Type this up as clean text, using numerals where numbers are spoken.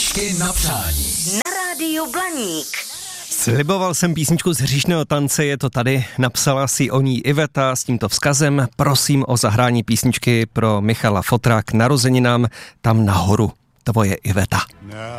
Písničky na přání. Na rádiu Blaník. Sliboval jsem písničku z hříšného tance, je to tady, napsala si o ní Iveta s tímto vzkazem. Prosím o zahrání písničky pro Michala Fotra k narozeninám tam nahoru. Tvoje Iveta.